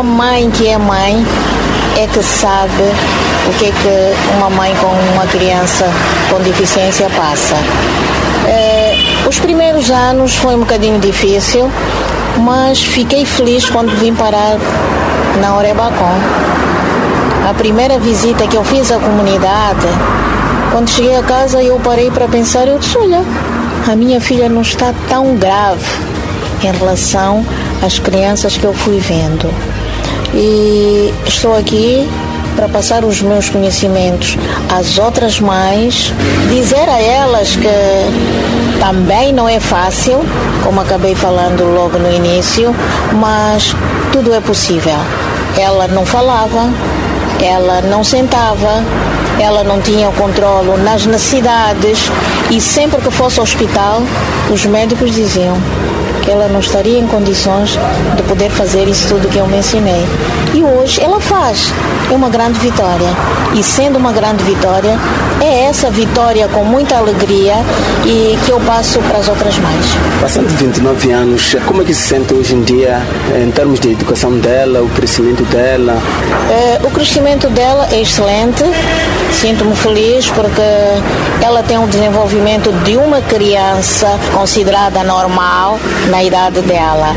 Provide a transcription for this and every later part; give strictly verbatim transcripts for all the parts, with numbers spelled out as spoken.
mãe que é mãe é que sabe o que é que uma mãe com uma criança com deficiência passa. É, os primeiros anos foi um bocadinho difícil, mas fiquei feliz quando vim parar na Orebacom. A primeira visita que eu fiz à comunidade, quando cheguei a casa eu parei para pensar, eu disse, olha, a minha filha não está tão grave em relação às crianças que eu fui vendo. E estou aqui para passar os meus conhecimentos às outras mães, dizer a elas que também não é fácil, como acabei falando logo no início, mas tudo é possível. Ela não falava, ela não sentava, ela não tinha o controle nas necessidades e sempre que fosse ao hospital, os médicos diziam que ela não estaria em condições de poder fazer isso tudo que eu mencionei. E hoje ela faz. É uma grande vitória. E sendo uma grande vitória, é essa vitória com muita alegria e que eu passo para as outras mães. Passando vinte e nove anos, como é que se sente hoje em dia em termos de educação dela, o crescimento dela? É, o crescimento dela é excelente. Sinto-me feliz porque ela tem um desenvolvimento de uma criança considerada normal na idade dela.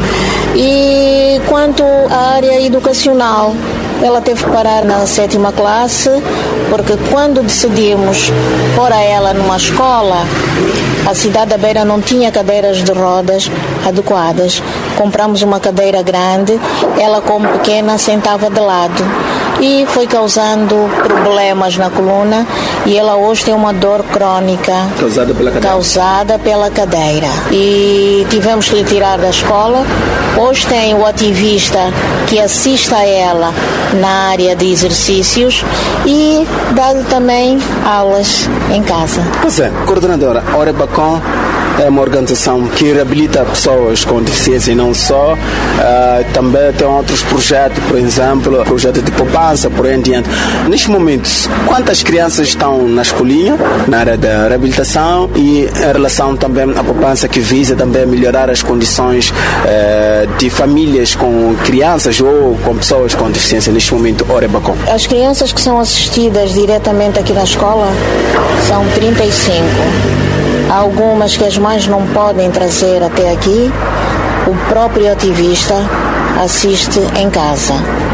E quanto à área educacional, ela teve que parar na sétima classe, porque quando decidimos pôr a ela numa escola, a cidade da Beira não tinha cadeiras de rodas adequadas. Compramos uma cadeira grande, ela como pequena sentava de lado. E foi causando problemas na coluna e ela hoje tem uma dor crônica causada pela cadeira. Causada pela cadeira. E tivemos que lhe tirar da escola. Hoje tem o ativista que assiste a ela na área de exercícios e dá-lhe também aulas em casa. Pois é, coordenadora, a Orebacom é uma organização que reabilita pessoas com deficiência e não só. Uh, também tem outros projetos, por exemplo, projeto de poupança, por aí em diante. Neste momento, quantas crianças estão na escolinha, na área da reabilitação e em relação também à poupança que visa também melhorar as condições uh, de famílias com crianças ou com pessoas com deficiência neste momento, Orebacom? As crianças que são assistidas diretamente aqui na escola são trinta e cinco. Há algumas que as mães não podem trazer até aqui, o próprio ativista assiste em casa.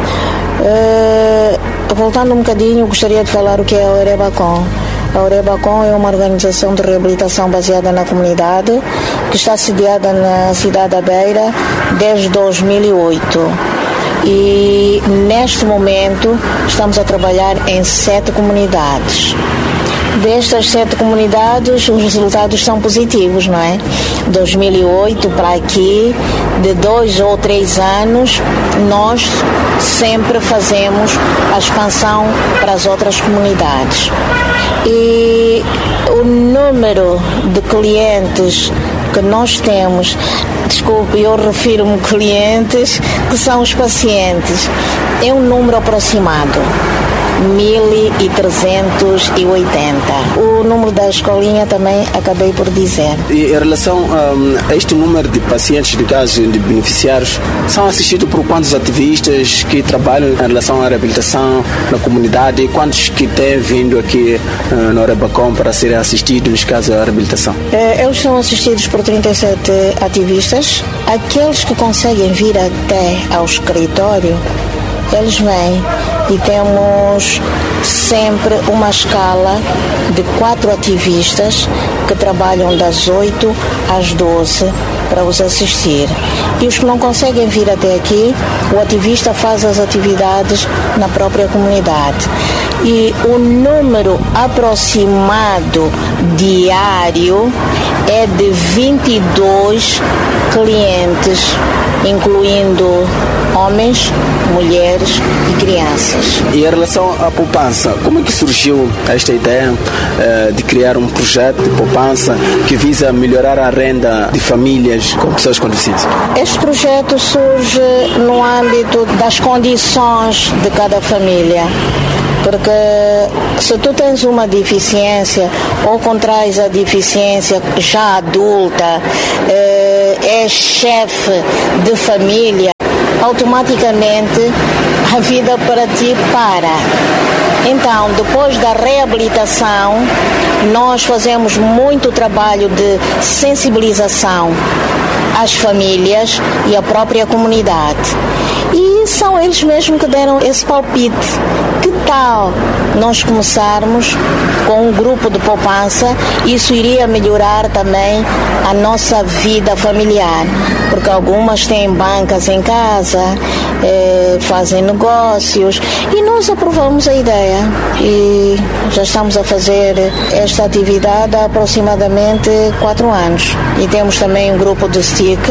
Uh, voltando um bocadinho, gostaria de falar o que é a Orebacom. A Orebacom é uma organização de reabilitação baseada na comunidade que está sediada na cidade da Beira desde dois mil e oito. E neste momento estamos a trabalhar em sete comunidades. Destas sete comunidades, os resultados são positivos, não é? dois mil e oito para aqui, de dois ou três anos, nós sempre fazemos a expansão para as outras comunidades. E o número de clientes que nós temos, desculpe, eu refiro-me clientes, que são os pacientes, é um número aproximado. mil trezentos e oitenta. O número da escolinha também acabei por dizer. E em relação um, a este número de pacientes, de casos, de beneficiários, são assistidos por quantos ativistas que trabalham em relação à reabilitação na comunidade e quantos que têm vindo aqui uh, na Orebacom para serem assistidos, nos casos da reabilitação? É, eles são assistidos por trinta e sete ativistas. Aqueles que conseguem vir até ao escritório, eles vêm e temos sempre uma escala de quatro ativistas que trabalham das oito às doze para os assistir. E os que não conseguem vir até aqui, o ativista faz as atividades na própria comunidade. E o número aproximado diário é de vinte e dois clientes, incluindo homens, mulheres e crianças. E em relação à poupança, como é que surgiu esta ideia uh, de criar um projeto de poupança que visa melhorar a renda de famílias com pessoas com deficiência? Este projeto surge no âmbito das condições de cada família. Porque se tu tens uma deficiência ou contrais a deficiência já adulta, é chefe de família, automaticamente a vida para ti para. Então, depois da reabilitação, nós fazemos muito trabalho de sensibilização às famílias e à própria comunidade. E são eles mesmos que deram esse palpite. Que tal nós começarmos com um grupo de poupança? Isso iria melhorar também a nossa vida familiar, porque algumas têm bancas em casa, eh, fazem negócios, e nós aprovamos a ideia e já estamos a fazer esta atividade há aproximadamente quatro anos. E temos também um grupo de S T I C,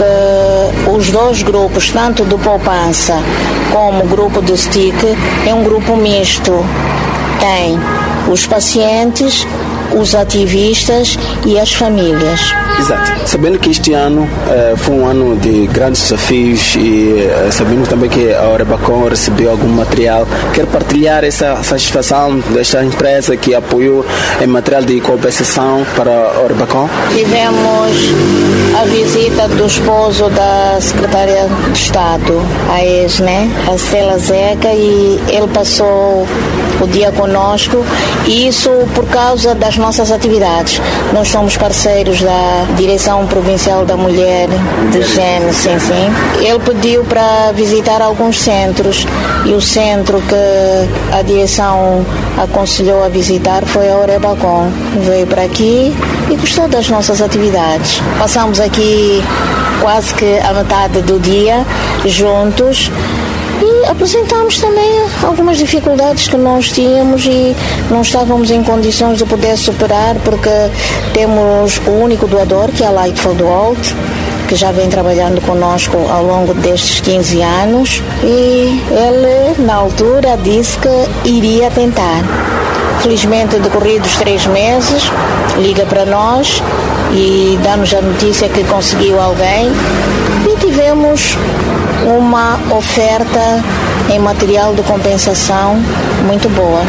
que os dois grupos, tanto do poupança como o grupo do S T I C, é um grupo misto. Tem os pacientes, os ativistas e as famílias. Exato. Sabendo que este ano eh, foi um ano de grandes desafios e eh, sabendo também que a Orebacon recebeu algum material, quero partilhar essa satisfação desta empresa que apoiou em material de compensação para a Orebacon. Tivemos a visita do esposo da secretária de Estado, a ex, né? A Stella Zeca, e ele passou o dia conosco, e isso por causa das nossas atividades. Nós somos parceiros da Direção Provincial da Mulher de Gênero, sim, sim. Ele pediu para visitar alguns centros, e o centro que a direção aconselhou a visitar foi a Orebacon. Veio para aqui e gostou das nossas atividades. Passamos aqui quase que a metade do dia juntos, e apresentamos também algumas dificuldades que nós tínhamos e não estávamos em condições de poder superar, porque temos o único doador, que é a Light for the World, que já vem trabalhando conosco ao longo destes quinze anos, e ele, na altura, disse que iria tentar. Felizmente, decorridos três meses, liga para nós e dá-nos a notícia que conseguiu alguém, e tivemos uma oferta em material de compensação muito boa,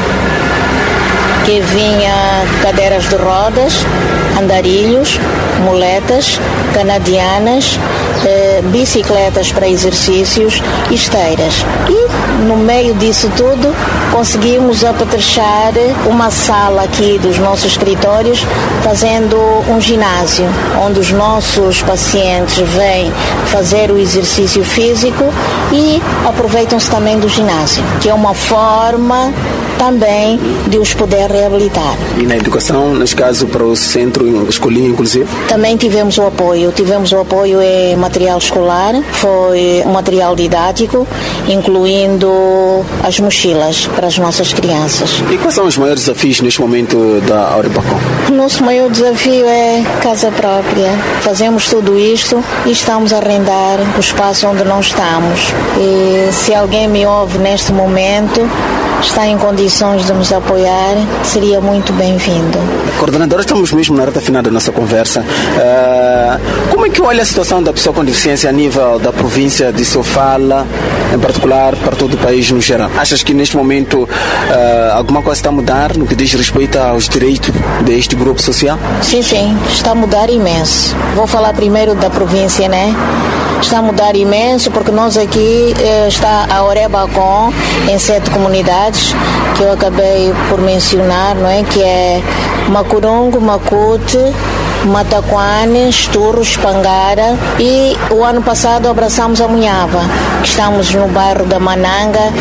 que vinha cadeiras de rodas, andarilhos, muletas, canadianas, eh, bicicletas para exercícios e esteiras. E no meio disso tudo conseguimos apetrechar uma sala aqui dos nossos escritórios, fazendo um ginásio, onde os nossos pacientes vêm fazer o exercício físico e aproveitam-se também do ginásio, que é uma forma também de os poder reabilitar. E na educação, neste caso, para o centro escolinho, inclusive? Também tivemos o apoio. Tivemos o apoio em material escolar, foi um material didático, incluindo as mochilas para as nossas crianças. E quais são os maiores desafios neste momento da Orebacon? O nosso maior desafio é casa própria. Fazemos tudo isto e estamos a arrendar o espaço onde não estamos. E se alguém me ouve neste momento, está em condições de nos apoiar, seria muito bem-vindo. Coordenadora, estamos mesmo na reta final da nossa conversa. Uh, como é que olha a situação da pessoa com deficiência a nível da província de Sofala, em particular, para todo o país no geral? Achas que neste momento uh, alguma coisa está a mudar no que diz respeito aos direitos deste grupo social? Sim, sim, está a mudar imenso. Vou falar primeiro da província, né? Está a mudar imenso, porque nós aqui eh, está a Orebacon em sete comunidades que eu acabei por mencionar, não é? Que é Macurungo, Macute, Mataquane, Esturro, Espangara, e o ano passado abraçamos a Munhava, que estamos no bairro da Mananga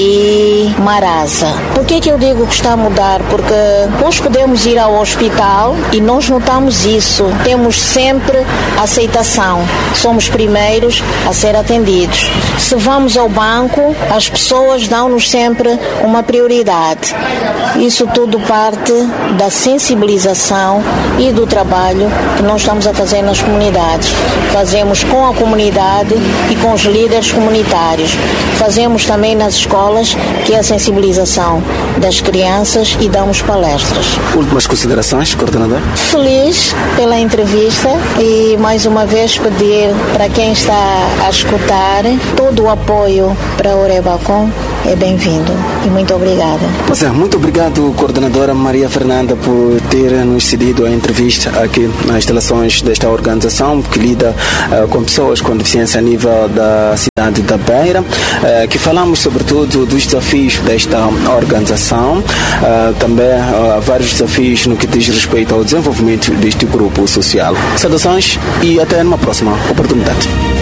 e Marasa. Por que que eu digo que está a mudar? Porque nós podemos ir ao hospital e nós notamos isso. Temos sempre aceitação. Somos primeiros a ser atendidos. Se vamos ao banco, as pessoas dão-nos sempre uma prioridade. Isso tudo parte da sensibilização e do trabalho que nós estamos a fazer nas comunidades. Fazemos com a comunidade e com os líderes comunitários. Fazemos também nas escolas, que é a sensibilização das crianças, e damos palestras. Últimas considerações, coordenador? Feliz pela entrevista e mais uma vez pedir para quem está a escutar todo o apoio para a Orebacon, é bem-vindo. E muito obrigada. Pois é, muito obrigado, coordenadora Maria Fernanda, por ter nos cedido a entrevista aqui nas instalações desta organização que lida uh, com pessoas com deficiência a nível da cidade da Beira, uh, que falamos sobretudo dos desafios desta organização, uh, também uh, vários desafios no que diz respeito ao desenvolvimento deste grupo social. Saudações e até numa próxima oportunidade.